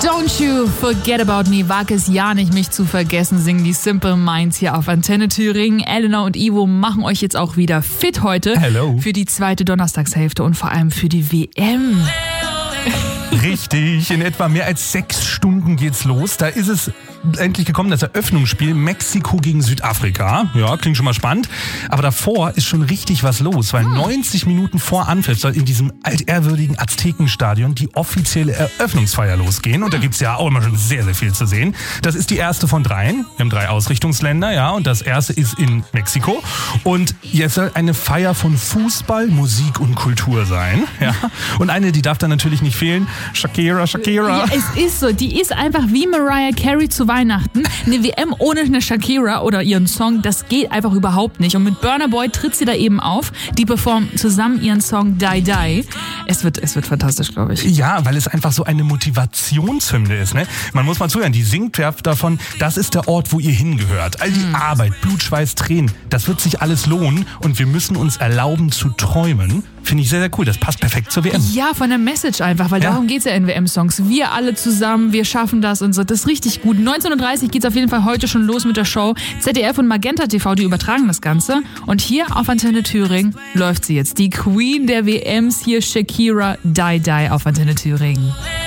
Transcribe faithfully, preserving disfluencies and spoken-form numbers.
Don't you forget about me. Wag es ja nicht, mich zu vergessen, singen die Simple Minds hier auf Antenne Thüringen. Elena und Ivo machen euch jetzt auch wieder fit heute. Hello. Für die zweite Donnerstagshälfte und vor allem für die W M. Richtig, in etwa mehr als sechs Stunden geht's los. Da ist es endlich gekommen, das Eröffnungsspiel Mexiko gegen Südafrika. Ja, klingt schon mal spannend. Aber davor ist schon richtig was los, weil neunzig Minuten vor Anpfiff soll in diesem altehrwürdigen Aztekenstadion die offizielle Eröffnungsfeier losgehen. Und da gibt's ja auch immer schon sehr, sehr viel zu sehen. Das ist die erste von dreien. Wir haben drei Ausrichtungsländer, ja. Und das erste ist in Mexiko. Und jetzt soll eine Feier von Fußball, Musik und Kultur sein. Ja. Und eine, die darf dann natürlich nicht fehlen. Shakira, Shakira. Ja, es ist so. Die ist einfach wie Mariah Carey zu Weihnachten. Eine W M ohne eine Shakira oder ihren Song, das geht einfach überhaupt nicht. Und mit Burna Boy tritt sie da eben auf. Die performen zusammen ihren Song Die Die. Es wird, es wird fantastisch, glaube ich. Ja, weil es einfach so eine Motivationshymne ist. Ne? Man muss mal zuhören, die singt davon, das ist der Ort, wo ihr hingehört. All die mhm. Arbeit, Blut, Schweiß, Tränen, das wird sich alles lohnen und wir müssen uns erlauben zu träumen. Finde ich sehr, sehr cool. Das passt perfekt zur W M. Ja, von der Message einfach, weil Ja. darum geht's ja in W M-Songs. Wir alle zusammen, wir schaffen das und so. Das ist richtig gut. neunzehn Uhr dreißig geht's auf jeden Fall heute schon los mit der Show. Z D F und Magenta T V, die übertragen das Ganze. Und hier auf Antenne Thüringen läuft sie jetzt. Die Queen der W Ms hier, Shakira, Die Die auf Antenne Thüringen.